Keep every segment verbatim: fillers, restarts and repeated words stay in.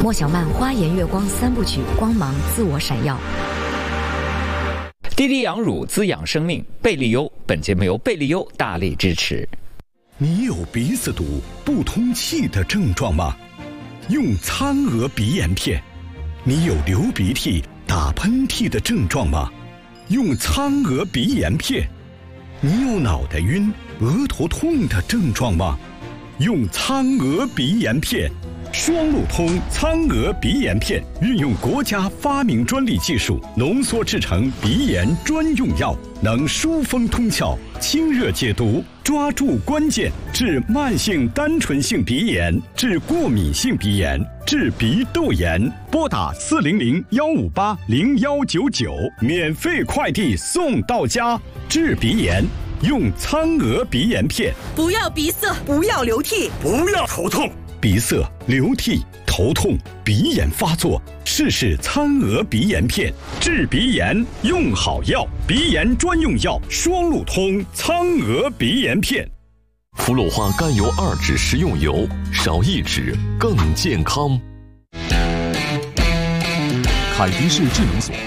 莫小曼花颜月光三部曲，光芒自我闪耀。 滴滴养乳滋养生命，贝利优。本节目由贝利优大力支持。 你有鼻子堵、不通气的症状吗？用苍娥鼻炎片。你有流鼻涕、打喷嚏的症状吗？用苍娥鼻炎片。你有脑袋晕、额头痛的症状吗？用苍娥鼻炎片。双路通苍娥鼻炎片运用国家发明专利技术浓缩制成鼻炎专用药，能疏风通窍、清热解毒，抓住关键，治慢性单纯性鼻炎，治过敏性鼻炎，治鼻窦炎。拨打四零零幺五八零幺九九，免费快递送到家。治鼻炎用苍娥鼻炎片。 不要鼻塞，不要流涕， 不要头痛。鼻塞、流涕、头痛、鼻炎发作，试试苍娥鼻炎片，治鼻炎用好药，鼻炎专用药，双路通苍娥鼻炎片。 氟氯化甘油二酯食用油，少一酯更健康。凯迪士智能锁，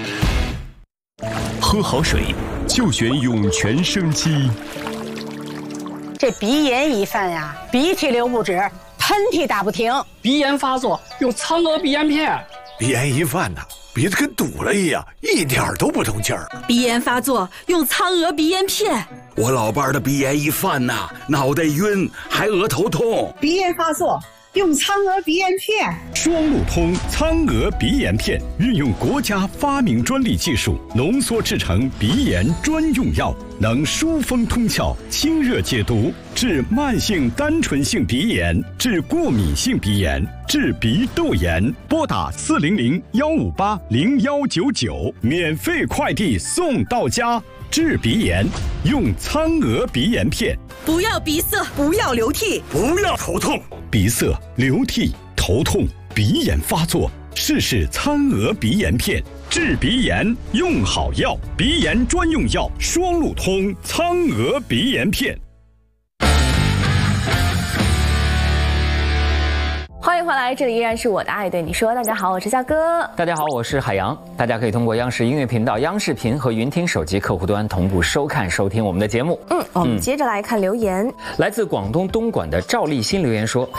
喝好水就选涌泉生机。 这鼻炎一犯呀，鼻涕流不止，喷嚏打不停， 鼻炎发作用苍娥鼻炎片。 鼻炎一犯呐，鼻子跟堵了一样，一点都不通气儿。 鼻炎发作用苍娥鼻炎片。 我老伴儿的鼻炎一犯呐，脑袋晕，还额头痛。 鼻炎发作用苍娥鼻炎片。 双路通苍娥鼻炎片运用国家发明专利技术浓缩制成鼻炎专用药，能疏风通窍、清热解毒，治慢性单纯性鼻炎，治过敏性鼻炎，治鼻窦炎。拨打四零零幺五八零幺九九，免费快递送到家。治鼻炎用苍娥鼻炎片。 不要鼻塞，不要流涕， 不要头痛。 鼻塞、流涕、头痛、鼻炎发作，试试苍娥鼻炎片，治鼻炎用好药，鼻炎专用药，双路通苍娥鼻炎片。 欢迎回来，这里依然是我的爱对你说。大家好，我是夏哥。 大家好，我是海洋。大家可以通过央视音乐频道、央视频和云听手机客户端同步收看收听我们的节目。 嗯，我们接着来看留言。 来自广东东莞的赵立新留言说。